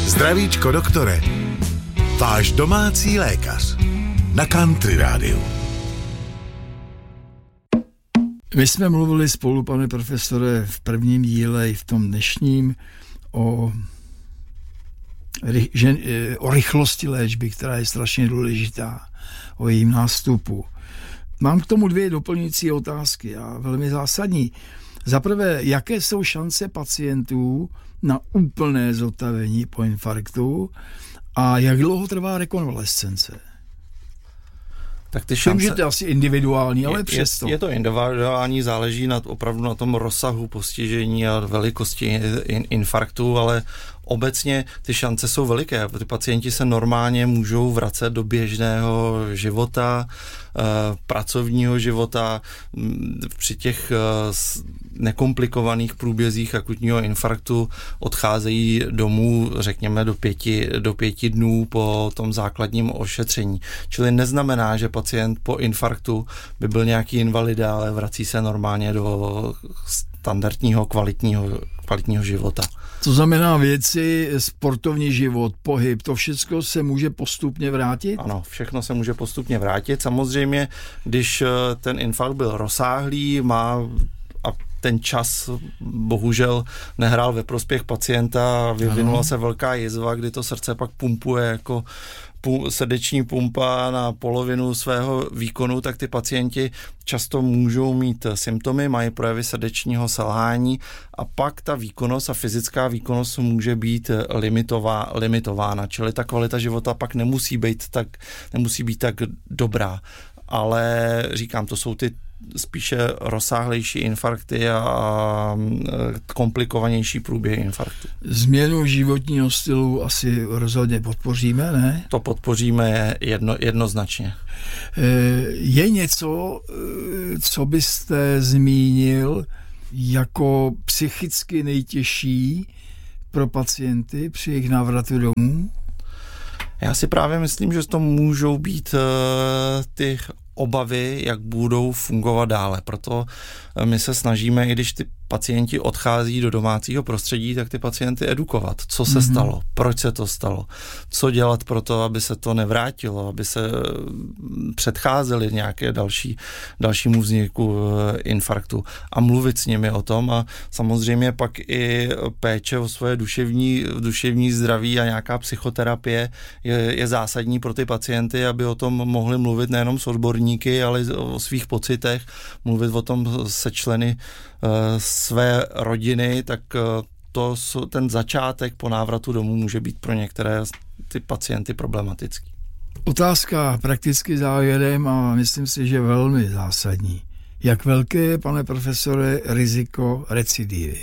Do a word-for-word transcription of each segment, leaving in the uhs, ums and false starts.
Zdravíčko doktore, váš domácí lékař na Country Rádiu. My jsme mluvili spolu, pane profesore, v prvním díle i v tom dnešním o, že, o rychlosti léčby, která je strašně důležitá, o jejím nástupu. Mám k tomu dvě doplňující otázky a velmi zásadní. Za prvé, jaké jsou šance pacientů na úplné zotavení po infarktu a jak dlouho trvá rekonvalescence? Tak ty šance... Vím, že to je asi individuální, ale je, přesto. Je, je to individuální, záleží na, opravdu na tom rozsahu postižení a velikosti in, infarktu, ale obecně ty šance jsou veliké. Ty pacienti se normálně můžou vracet do běžného života, eh, pracovního života. Při těch eh, nekomplikovaných průbězích akutního infarktu odcházejí domů, řekněme, do pěti, do pěti dnů po tom základním ošetření. Čili neznamená, že pacient po infarktu by byl nějaký invalida, ale vrací se normálně do standardního kvalitního, kvalitního života. To znamená věci, sportovní život, pohyb, to všechno se může postupně vrátit? Ano, všechno se může postupně vrátit. Samozřejmě, když ten infarkt byl rozsáhlý, má a ten čas bohužel nehrál ve prospěch pacienta, vyvinula ano. se velká jizva, kdy to srdce pak pumpuje jako srdeční pumpa na polovinu svého výkonu, tak ty pacienti často můžou mít symptomy, mají projevy srdečního selhání a pak ta výkonnost a fyzická výkonnost může být limitová, limitována, čili ta kvalita života pak nemusí být tak, nemusí být tak dobrá. Ale říkám, to jsou ty spíše rozsáhlejší infarkty a komplikovanější průběhy infarktu. Změnu životního stylu asi rozhodně podpoříme, ne? To podpoříme jedno, jednoznačně. Je něco, co byste zmínil jako psychicky nejtěžší pro pacienty při jejich návratu domů? Já si právě myslím, že to můžou být uh, ty obavy, jak budou fungovat dále. Proto my se snažíme, i když ty pacienti odchází do domácího prostředí, tak ty pacienty edukovat. Co se mm-hmm. stalo? Proč se to stalo? Co dělat pro to, aby se to nevrátilo, aby se předcházely nějaké další, dalšímu vzniku infarktu a mluvit s nimi o tom a samozřejmě pak i péče o svoje duševní, duševní zdraví a nějaká psychoterapie je, je zásadní pro ty pacienty, aby o tom mohli mluvit nejenom s odborníky, ale o svých pocitech, mluvit o tom se členy své rodiny, tak to, ten začátek po návratu domů může být pro některé ty pacienty problematický. Otázka prakticky závěrem a myslím si, že velmi zásadní. Jak velké je, pane profesore, riziko recidivy?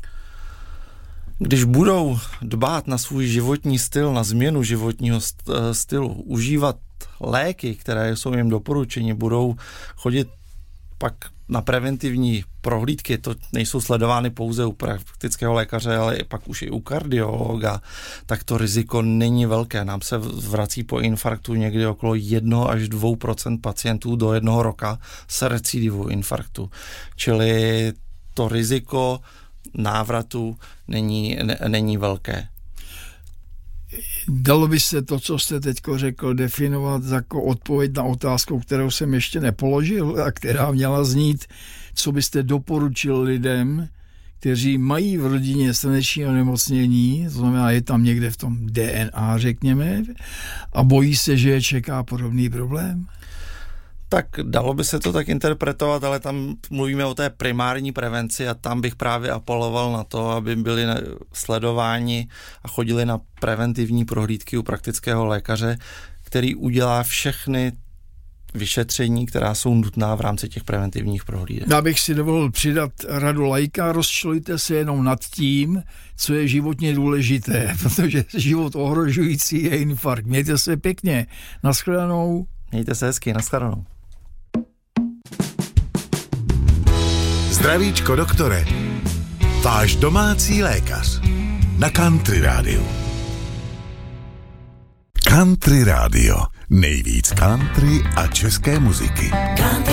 Když budou dbát na svůj životní styl, na změnu životního stylu, užívat léky, které jsou jim doporučeny, budou chodit pak na preventivní prohlídky, to nejsou sledovány pouze u praktického lékaře, ale pak už i u kardiologa, tak to riziko není velké. Nám se vrací po infarktu někdy okolo jedna až dvě procenta pacientů do jednoho roka s recidivou infarktu. Čili to riziko návratu není, ne, není velké. Dalo by se to, co jste teďko řekl, definovat jako odpověď na otázku, kterou jsem ještě nepoložil a která měla znít, co byste doporučil lidem, kteří mají v rodině srdeční onemocnění, to znamená, je tam někde v tom D N A, řekněme, a bojí se, že je čeká podobný problém? Tak dalo by se to tak interpretovat, ale tam mluvíme o té primární prevenci a tam bych právě apeloval na to, aby byli sledováni a chodili na preventivní prohlídky u praktického lékaře, který udělá všechny vyšetření, která jsou nutná v rámci těch preventivních prohlídek. Já bych si dovolil přidat radu laika, rozčilujte se jenom nad tím, co je životně důležité, protože život ohrožující je infarkt. Mějte se pěkně. Naschledanou. Mějte se hezky. Naschledanou. Zdravíčko doktore, váš domácí lékař na Country Rádiu. Country Rádio, nejvíc country a české muziky. Country.